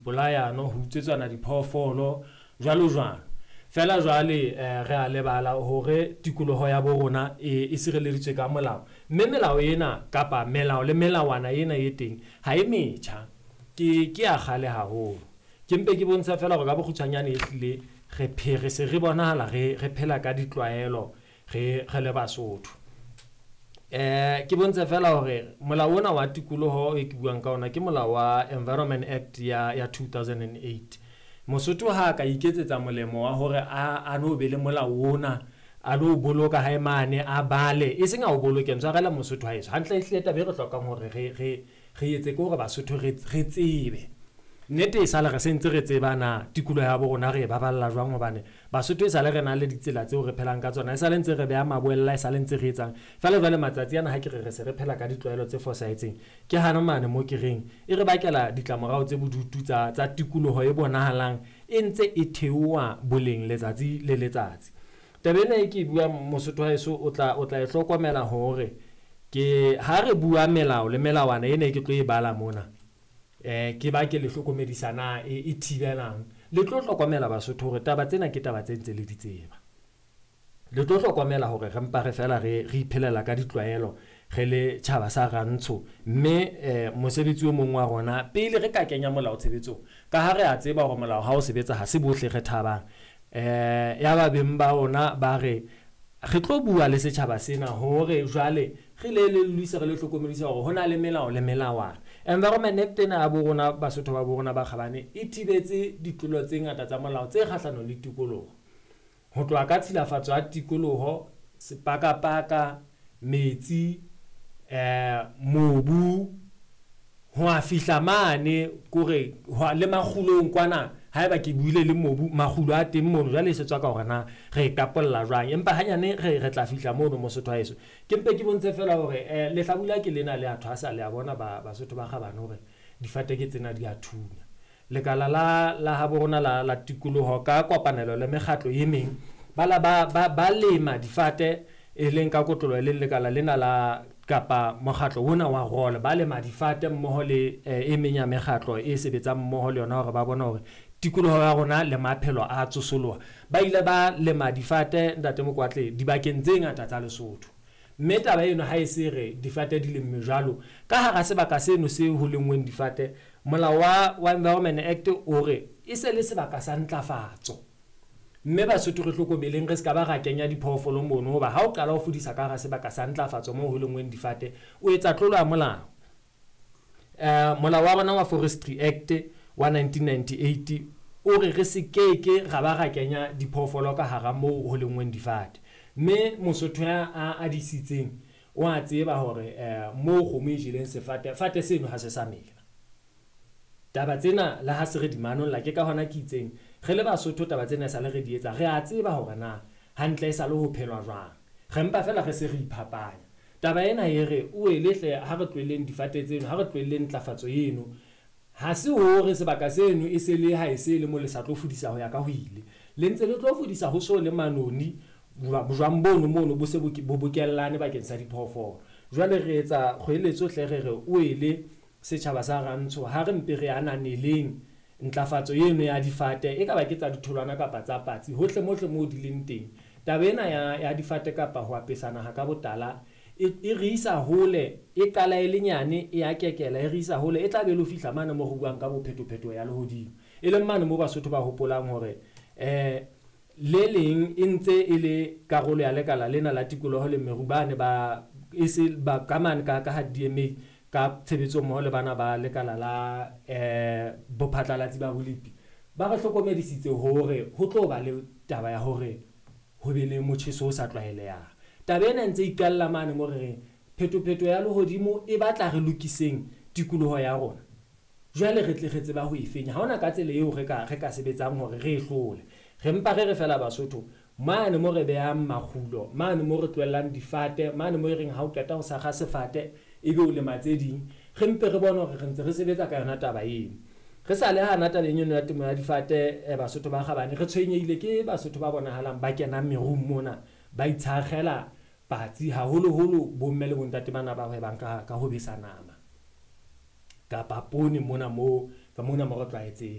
bolayano ho utsetswana diphoofolo jwalo jwalo fela jwale re a lebala hore tikoloho ya bo rona e sireleditswe ka molao mme melao ena kapa melao le melawana ena e teng ha e metjha ke a khale haholo ke mpe ke bontsha fela go ka bokgutshwanyane ehlile re se re bonahala re phela ka ditlwaelo re le Basotho ke bontsha fela hore molao ona wa tikoloho e ke buang ka ona ke molao wa Environment Act ya 2008 Mosotho ha ka iketsetsa molemo wa hore a no be le molao ona a lo boloka ha emane a bale e senga o boloke ntshwarela Mosotho ha eso hantle ehlile tabe re hlokang hore re etse ko hore Basotho re tsebe nnete e sale re sentse re tsebana tikoloho ya bo rona re baballa jwang hobane Basotho e sale re na le ditsela tseo re phelang ka tsona e sale ntse re beha maboella e sale ntse re etsang fela jwale matsatsi ana ha ke re se re phela ka ditlwaelo tse fosahetseng ke hana mane mo ke reng e re bakela ditlamorao tse bodutu tsa tikoloho e bonahalang e ntse e theoa boleng letsatsi le letsatsi tabena e ke bua Mosotho ha eso o tla e hlokomela hore ke ha re bua melao le melawana ena e ke tlo e bala mona ke ba ke le hlokomedisana e thibelang le tlo hlokomela Basotho hore taba tsena ke taba tse ntse le di tseba le tlo hlokomela hore re mpa re fela re iphelela ka ditlwaelo re le tjhaba sa Rantsho mme mosebetsi o mong wa rona pele re ka kenya molao tshebetsong ka ha re a tseba hore molao ha o sebetsa ha se bohle re thabang ya ba beng ba ona ba re tlo bua le setjhaba sena hore jwale re le luisa re le hlokomedisa hore hona le melao le melawana Environment Act ena bo rona Basotho ba bo rona ba kgabane e thibetse ditlolo tse ngata tsa molao tse kgahlanong le tikoloho ho tloha ka tshilafatso ya tikoloho sepakapaka metsi mobu ho a fihla mane kore le makgulong kwana haeba ke buile le mobu makgulo a teng mono jwale se tswa ka hore na re tapolla jwang empa hanyane re tla fihla mono Mosotho a eso ke mpe ke bontse fela hore le hlabula ke lena le a thwasa le a bona Basotho ba kgabane hore difate ke tsena di a thunya lekala la ha bona la tikoloho ka kopanelo le mekgatlo e meng ba lema difate e leng ka kotlolo le lekala lena la kapa mokgatlo ona wa role ba lema difate mmoho le e meng ya mekgatlo e sebetsang mmoho le yona hore ba bona hore tikoloho ya rona le maphelo a tsosoloha ba ile ba lema difate ntate Mokwatle dibakeng tse ngata tsa Lesotho mme taba eno ha e se re difate di lemme jwalo ka hara sebaka seno se ho lengweng difate molao wa Environment Act o re e se le sebaka sa ntlafatso mme Basotho re hlokomeleng re ska ba ra kenya diphoofolo mono hoba ha o qala ho fudisa ka hara sebaka sa ntlafatso mo ho lengweng difate o etsa tlolo ya molao molao wa rona wa Forestry Act wa 1998 o re se keke ra ba ra kenya diphoofolo ka hara mo ho lengweng difate mme Mosotho a di sitseng o a tseba hore mo go mo jileng fate seno ha se sa mela taba tsena la ha se re di manolla ke ka hona ke itseng re le Basotho taba tsena sa le re di etsa re a tseba hore na hantle e sa le ho phelwa jwang re mpa fela re se re iphapanya taba ena e re o elehle ha re tlweleng difate tseno ha re tlweleng ntlafatso eno ha se hore sebaka seno e se le ha e se le mo le sa tlo fudisa ho ya ka ho ile le ntse le tlo fudisa ho so le manoni jwang bono mono bo se bo bokellane bakeng sa diphoofolo jwale re etsa kgoeletso hle re o ele setjhaba sa Rantsho ha re mpe re ananeleng ntlafatso eno ya difate e ka ba ke tsa ditholwana kapa tsa patsi hohle mohle mo di leng teng taba ena ya difate kapa ho apesana ha ka botala e re isa hole e kala e lenyane e a kekela e re isa hole e tla be lo fihla mane mo go buang ka bophetophetoho ya lehodimo e leng mane mo Basotho ba hopolang hore le leng e ntse e le karolo ya lekala lena la tikoloho le merubane ba kamane ka ha DMA ka tshebetso mmoho le bana ba lekala la bophatlalatsi ba bolipi ba re hlokomedisitse hore ho tlo ba le taba ya hore ho be le motjheso o sa tlwaelehang taba ena ntse ikalla mane mo re phetophetoho ya lehodimo e batla re lokiseng tikoloho ya rona jwale re tle re tseba ho ifenya ha ona ka tsela eo re ka sebetsang hore re hlole re mpa re fela Basotho mane mo re beang makgulo mane mo re tloellang difate mane mo reng ha o qeta ho sakga sefate ebe o le matseding re mpe re bone hore re ntse re sebetsa ka yona taba eno re sa le hana tabeng eno ya temo ya difate Basotho ba kgabane re tshwenyeile ke Basotho ba bonahalang ba kenang merung mona ba itshakgela patsi haholoholo bomme le bontate bana ba hwebang ka ho besa nama kapa pone mona mo ka mona mo re tlwaetseng